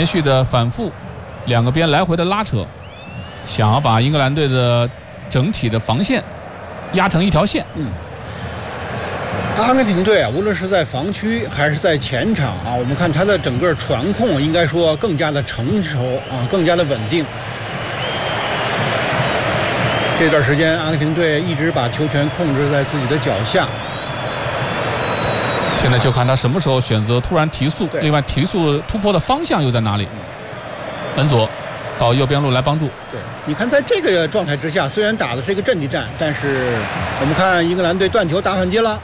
连续的反复，两个边来回的拉扯，想要把英格兰队的整体的防线压成一条线。 阿根廷队啊，无论是在防区还是在前场啊，我们看他的整个传控应该说更加的成熟啊，更加的稳定。这段时间，阿根廷队一直把球权控制在自己的脚下。 现在就看他什么时候选择突然提速，另外提速突破的方向又在哪里。恩佐到右边路来帮助。 对，你看在这个状态之下，虽然打的是一个阵地战，但是我们看英格兰队断球打反击了。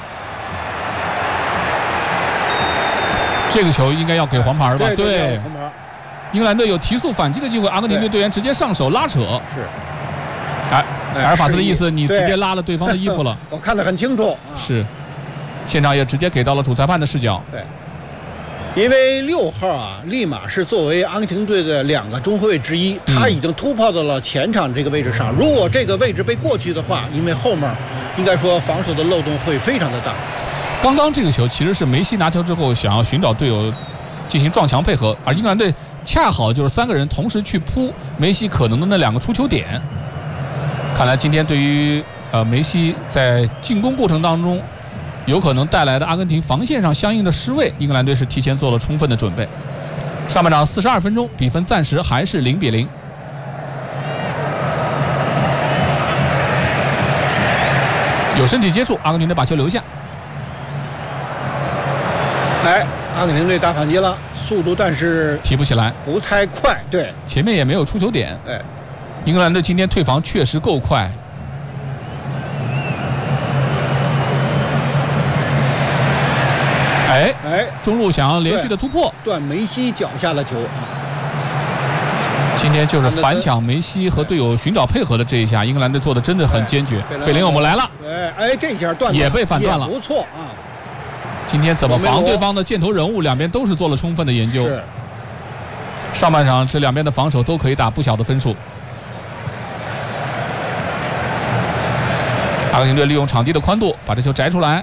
这个球应该要给黄牌吧？ 对，黄牌。 英格兰队有提速反击的机会，阿根廷队队员直接上手拉扯。 是。 埃尔法斯的意思，你直接拉了对方的衣服了。 我看得很清楚。 是。现场也直接给到了主裁判的视角。 对。因为6号啊，利马是作为阿根廷队的2个中后卫之一，他已经突破到了前场这个位置上。如果这个位置被过去的话，因为后面应该说防守的漏洞会非常的大。 刚刚这个球其实是梅西拿球之后想要寻找队友进行撞墙配合，而英格兰队恰好就是3个人同时去扑梅西可能的那2个出球点。看来今天对于梅西在进攻过程当中有可能带来的阿根廷防线上相应的失位，英格兰队是提前做了充分的准备。上半场42分钟，比分暂时还是0-0。有身体接触，阿根廷队把球留下。 阿根廷队打反击了，速度但是提不起来， 不太快。对， 前面也没有出球点。英格兰队今天退防确实够快。中路想要连续的突破， 断梅西脚下的球啊！ 今天就是反抢梅西和队友寻找配合的这一下，英格兰队做的真的很坚决。贝林厄姆来了， 这下断也被反断了， 不错啊！ 今天怎么防对方的箭头人物，两边都是做了充分的研究。上半场这两边的防守都可以打不小的分数。阿根廷队利用场地的宽度把这球摘出来。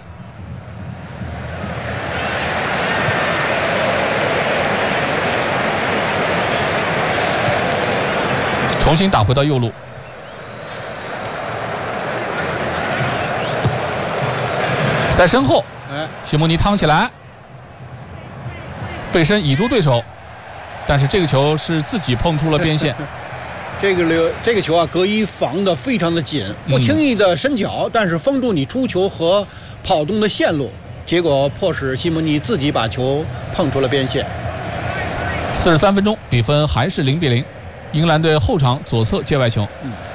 重新打回到右路，在身后，西蒙尼趟起来，背身倚住对手，但是这个球是自己碰出了边线。 这个球啊，格伊防得非常的紧，不轻易的伸脚，但是封住你出球和跑动的线路，结果迫使西蒙尼自己把球碰出了边线。 43分钟，比分还是0-0。英格兰队后场左侧界外球。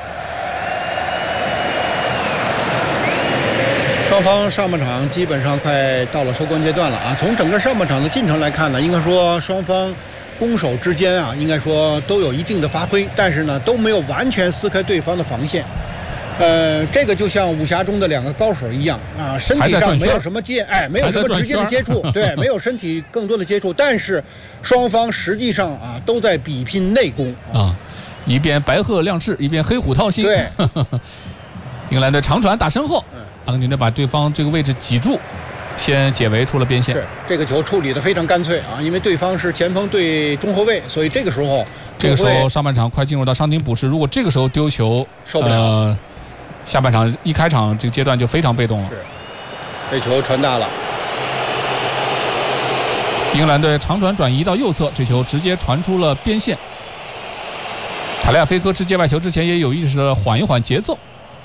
双方上半场基本上快到了收官阶段了啊！从整个上半场的进程来看呢，应该说双方攻守之间啊，应该说都有一定的发挥，但是呢都没有完全撕开对方的防线。这个就像武侠中的2个高手一样啊，身体上没有什么没有什么直接的接触，对，没有身体更多的接触，但是双方实际上啊都在比拼内功啊，一边白鹤亮翅，一边黑虎掏心。 对， 英格兰队长传打身后，阿根廷队把对方这个位置挤住，先解围出了边线。 是这个球处理得非常干脆啊，因为对方是前锋对中后卫，所以这个时候上半场快进入到伤停补时，如果这个时候丢球， 受不了。 下半场一开场这个阶段就非常被动了。 是，这球传大了。 英格兰队长传转移到右侧，这球直接传出了边线。塔利亚菲科掷界外球之前也有意识的缓一缓节奏，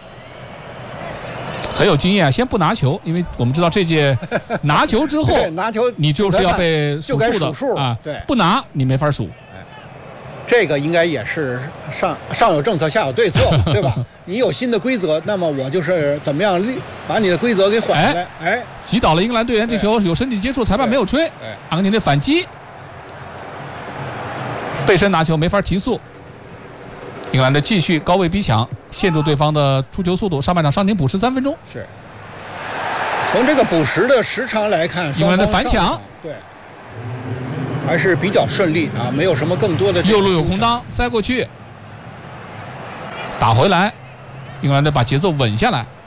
很有经验，先不拿球，因为我们知道这届拿球之后拿球你就是要被数数的啊， 对， 不拿你没法数。 这个应该也是上有政策下有对策，对吧？你有新的规则，那么我就是怎么样把你的规则给缓下来。 击倒了英格兰队员，这球有身体接触，裁判没有吹。阿根廷队反击，背身拿球没法提速。英格兰队继续高位逼抢，限制对方的出球速度。上半场伤停补时3分钟。 是。从这个补时的时长来看， 英格兰队反抢， 对。还是比较顺利啊，没有什么更多的。 右路有空当，塞过去，打回来，英格兰队把节奏稳下来。